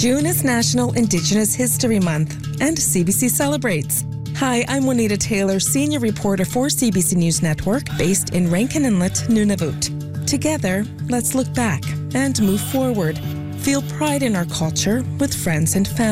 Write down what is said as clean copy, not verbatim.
June is National Indigenous History Month, and CBC celebrates. Hi, I'm Juanita Taylor, senior reporter for CBC News Network, based in Rankin Inlet, Nunavut. Together, let's look back and move forward. Feel pride in our culture with friends and family.